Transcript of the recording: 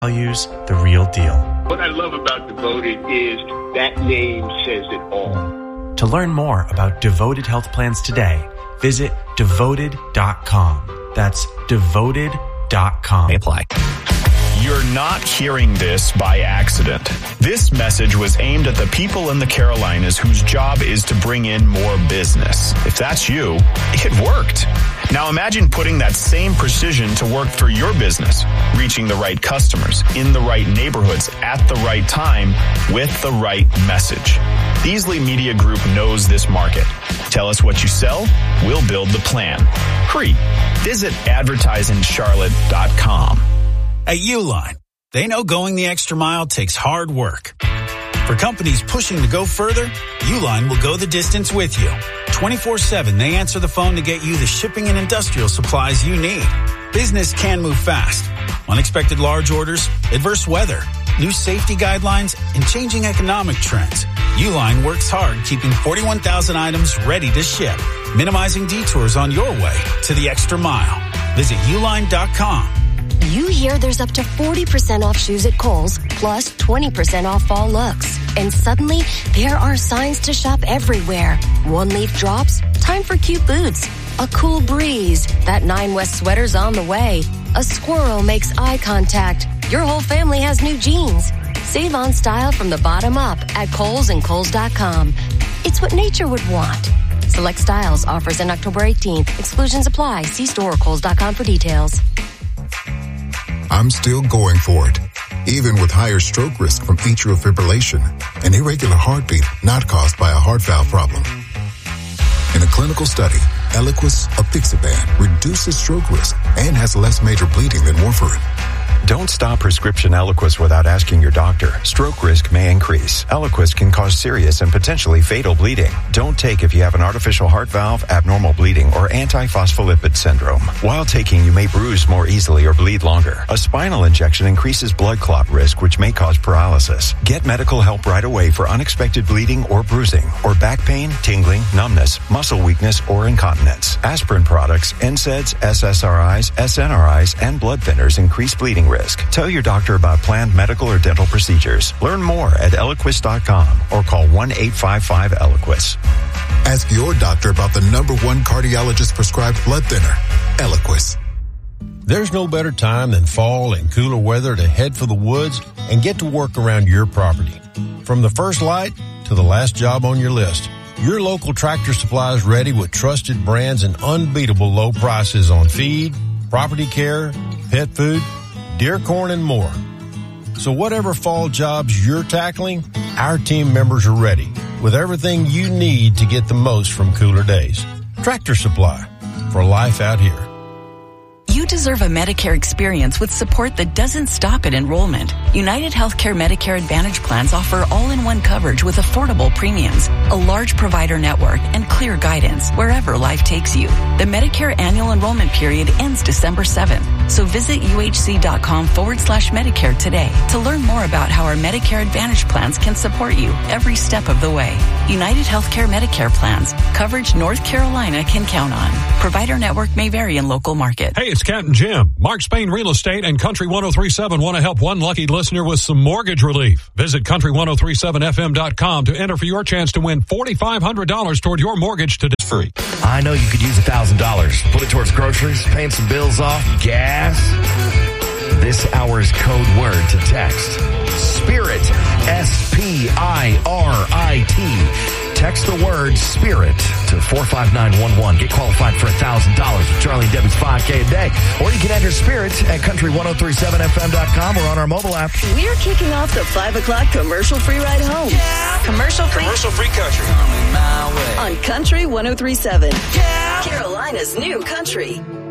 values the real deal. What I love about Devoted is that name says it all. To learn more about Devoted Health Plans today, visit Devoted.com. That's Devoted.com. Apply. You're not hearing this by accident. This message was aimed at the people in the Carolinas whose job is to bring in more business. If that's you, it worked. Now imagine putting that same precision to work for your business, reaching the right customers, in the right neighborhoods, at the right time, with the right message. Beasley Media Group knows this market. Tell us what you sell, we'll build the plan. Hurry. Visit advertisingcharlotte.com. At Uline, they know going the extra mile takes hard work. For companies pushing to go further, Uline will go the distance with you. 24/7, they answer the phone to get you the shipping and industrial supplies you need. Business can move fast. Unexpected large orders, adverse weather, new safety guidelines, and changing economic trends. Uline works hard keeping 41,000 items ready to ship, minimizing detours on your way to the extra mile. Visit uline.com. You hear there's up to 40% off shoes at Kohl's, plus 20% off fall looks. And suddenly, there are signs to shop everywhere. One leaf drops, time for cute boots. A cool breeze, that 9 West sweater's on the way. A squirrel makes eye contact. Your whole family has new jeans. Save on style from the bottom up at Kohl's and Kohl's.com. It's what nature would want. Select styles, offers in October 18th. Exclusions apply. See store or Kohl's.com for details. I'm still going for it, even with higher stroke risk from atrial fibrillation, an irregular heartbeat not caused by a heart valve problem. In a clinical study, Eliquis apixaban reduces stroke risk and has less major bleeding than warfarin. Don't stop prescription Eliquis without asking your doctor. Stroke risk may increase. Eliquis can cause serious and potentially fatal bleeding. Don't take if you have an artificial heart valve, abnormal bleeding, or antiphospholipid syndrome. While taking, you may bruise more easily or bleed longer. A spinal injection increases blood clot risk, which may cause paralysis. Get medical help right away for unexpected bleeding or bruising, or back pain, tingling, numbness, muscle weakness, or incontinence. Aspirin products, NSAIDs, SSRIs, SNRIs, and blood thinners increase bleeding risk. Tell your doctor about planned medical or dental procedures. Learn more at Eliquis.com or call 1-855-ELIQUIS. Ask your doctor about the #1 cardiologist prescribed blood thinner, Eliquis. There's no better time than fall and cooler weather to head for the woods and get to work around your property. From the first light to the last job on your list, your local Tractor Supply is ready with trusted brands and unbeatable low prices on feed, property care, pet food, deer corn, and more. So whatever fall jobs you're tackling, our team members are ready with everything you need to get the most from cooler days. Tractor Supply, for life out here. You deserve a Medicare experience with support that doesn't stop at enrollment. United Healthcare Medicare Advantage plans offer all-in-one coverage with affordable premiums, a large provider network, and clear guidance wherever life takes you. The Medicare annual enrollment period ends December 7th, so visit uhc.com/Medicare today to learn more about how our Medicare Advantage plans can support you every step of the way. United Healthcare Medicare plans, coverage North Carolina can count on. Provider network may vary in local market. Hey, it's Captain Jim. Mark Spain Real Estate and Country 103.7 want to help one lucky listener with some mortgage relief. Visit country1037fm.com to enter for your chance to win $4,500 toward your mortgage today. Free. I know you could use $1,000. Put it towards groceries, paying some bills off, gas. This hour's code word to text: SPIRIT, SPIRIT. Text the word SPIRIT to 45911. Get qualified for $1,000 with Charlie and Debbie's 5K a day. Or you can enter SPIRIT at country1037fm.com or on our mobile app. We're kicking off the 5 o'clock commercial-free ride home. Yeah. Commercial-free country. On Country 103.7. Yeah. Carolina's new country.